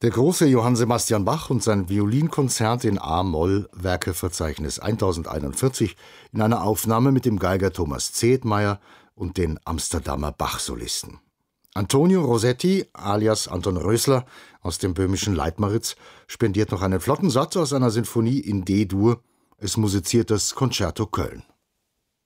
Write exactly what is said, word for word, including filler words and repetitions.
Der große Johann Sebastian Bach und sein Violinkonzert in A-Moll, Werkeverzeichnis tausendeinundvierzig, in einer Aufnahme mit dem Geiger Thomas Zehetmeier und den Amsterdamer Bach-Solisten. Antonio Rossetti, alias Anton Rösler aus dem böhmischen Leitmeritz, spendiert noch einen flotten Satz aus einer Sinfonie in D-Dur. Es musiziert das Concerto Köln.